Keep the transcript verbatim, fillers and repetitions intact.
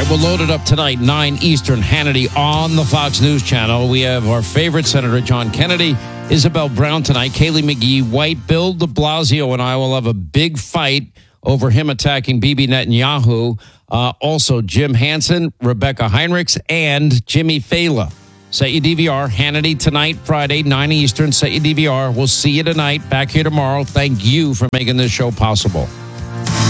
right, we'll load it up tonight, nine Eastern, Hannity on the Fox News Channel. We have our favorite Senator John Kennedy, Isabel Brown tonight, Kaylee McGee, White, Bill de Blasio, and I will have a big fight over him attacking Bibi Netanyahu. Uh, also, Jim Hansen, Rebecca Heinrichs, and Jimmy Fallon. Set your D V R. Hannity tonight, Friday, nine Eastern. Set your D V R. We'll see you tonight. Back here tomorrow. Thank you for making this show possible.